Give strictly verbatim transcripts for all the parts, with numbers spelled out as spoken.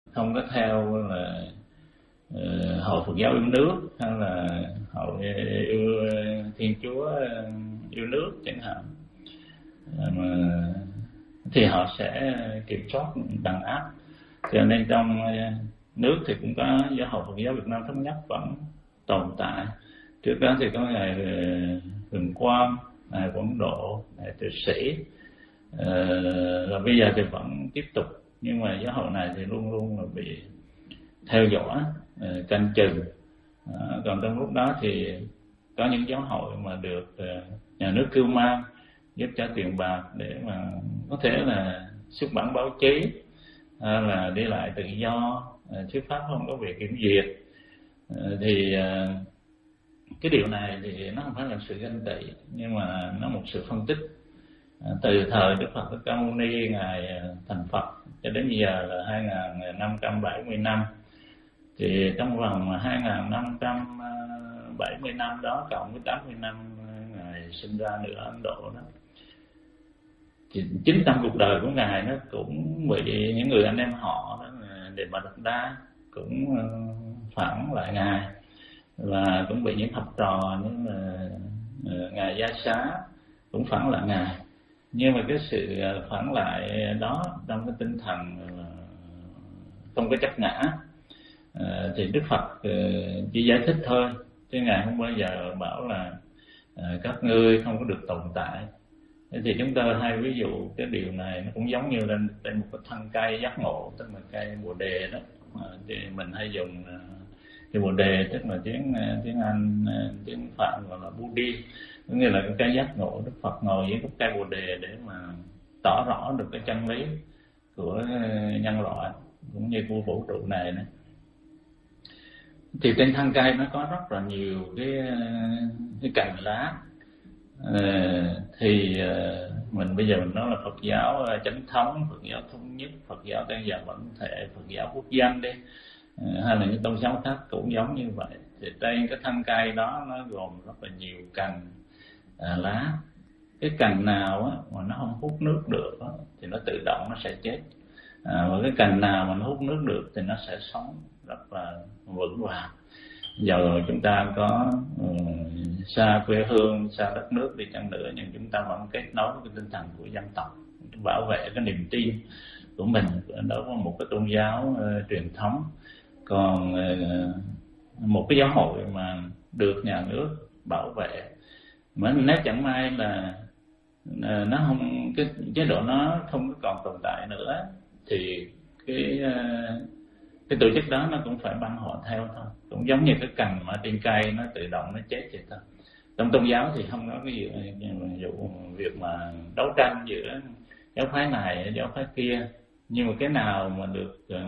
không có theo là uh, hội Phật giáo yêu nước hay là hội yêu Thiên Chúa yêu nước chẳng hạn, mà thì họ sẽ kiểm soát đàn áp. Cho nên trong nước thì cũng có giáo hội Phật giáo Việt Nam Thống Nhất vẫn tồn tại. Trước đó thì có ngài Huyền Quang, ngài Quảng Độ, ngài Từ Sĩ, và bây giờ thì vẫn tiếp tục, nhưng mà giáo hội này thì luôn luôn là bị theo dõi, canh chừng. Còn trong lúc đó thì có những giáo hội mà được nhà nước cưu mang giúp cho tiền bạc để mà có thể là xuất bản báo chí, là đi lại tự do, thuyết pháp không có bị kiểm duyệt. Thì cái điều này thì nó không phải là sự ganh tị, nhưng mà nó một sự phân tích. Từ thời Đức Phật Thích Ca Mâu Ni ngài thành Phật cho đến giờ là hai nghìn năm trăm bảy mươi năm, thì trong vòng hai nghìn năm trăm bảy mươi năm đó cộng với tám mươi năm ngài sinh ra nữa Ấn Độ đó, thì chính trong cuộc đời của ngài nó cũng bị những người anh em họ đó, Đề Bà Đạt Đa cũng phản lại ngài, và cũng bị những học trò như là ngài Gia Xá cũng phản lại ngài. Nhưng mà cái sự phản lại đó trong cái tinh thần không có chấp ngã, thì Đức Phật chỉ giải thích thôi, chứ ngài không bao giờ bảo là các ngươi không có được tồn tại. Thì chúng ta hay ví dụ cái điều này nó cũng giống như là trên một cái thân cây giác ngộ, tức là cây bồ đề đó, thì mình hay dùng cây bồ đề, tức là tiếng tiếng Anh, tiếng Phạn gọi là Budi, có nghĩa là cái cây giác ngộ. Đức Phật ngồi dưới cái cây bồ đề để mà tỏ rõ được cái chân lý của nhân loại cũng như của vũ trụ này nữa. Thì trên thân cây nó có rất là nhiều cái cái cành lá. À, thì uh, mình bây giờ mình nói là Phật giáo uh, chánh thống, Phật giáo thống nhất, Phật giáo tăng già bản thể, Phật giáo quốc dân đi, uh, hay là những tôn giáo khác cũng giống như vậy. Thì trên cái thân cây đó nó gồm rất là nhiều cành uh, lá. Cái cành nào á, mà nó không hút nước được á, thì nó tự động nó sẽ chết. À, và cái cành nào mà nó hút nước được thì nó sẽ sống rất là vững vàng. Giờ chúng ta có uh, xa quê hương, xa đất nước đi chăng nữa, nhưng chúng ta vẫn kết nối với cái tinh thần của dân tộc, bảo vệ cái niềm tin của mình đối với một cái tôn giáo uh, truyền thống. Còn uh, một cái giáo hội mà được nhà nước bảo vệ, mà nếu chẳng may là uh, nó không, cái chế độ nó không còn tồn tại nữa, thì cái uh, cái tổ chức đó nó cũng phải băng họ theo thôi. Cũng giống như cái cành mà trên cây nó tự động nó chết vậy thôi. Trong tôn giáo thì không có cái gì, ví dụ việc mà đấu tranh giữa giáo phái này giáo phái kia, nhưng mà cái nào mà được uh,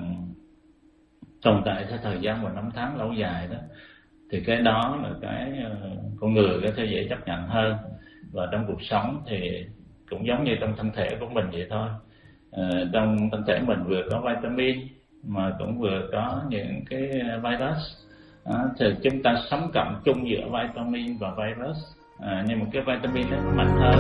tồn tại theo thời gian và năm tháng lâu dài đó, thì cái đó là cái uh, con người có thể dễ chấp nhận hơn. Và trong cuộc sống thì cũng giống như trong thân thể của mình vậy thôi. Uh, trong thân thể mình vừa có vitamin mà cũng vừa có những cái virus. À, thì chúng ta sống cộng chung giữa vitamin và virus, à, nhưng mà cái vitamin nó mạnh hơn